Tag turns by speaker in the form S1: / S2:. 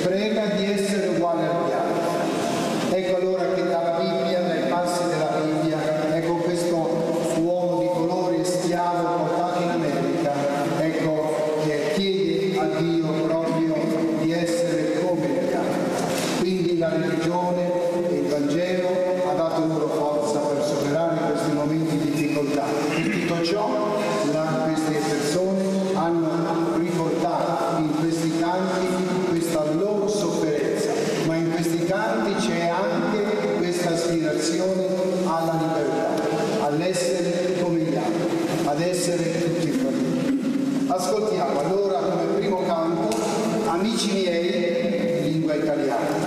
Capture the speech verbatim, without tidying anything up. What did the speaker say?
S1: prega di essere uguale agli altri. Ecco allora che dalla Bibbia, dai passi della Bibbia, ecco questo uomo di colore schiavo portato in America, ecco che chiede a Dio proprio di essere come gli altri. Quindi la religione e il Vangelo ha dato loro forza per superare questi momenti di difficoltà. In tutto ciò la, queste persone hanno riportato in questi canti questa loro sofferenza, ma in questi canti c'è anche questa aspirazione alla libertà, all'essere come gli altri, ad essere tutti fratelli. Ascoltiamo allora come primo canto Amici miei, in lingua italiana.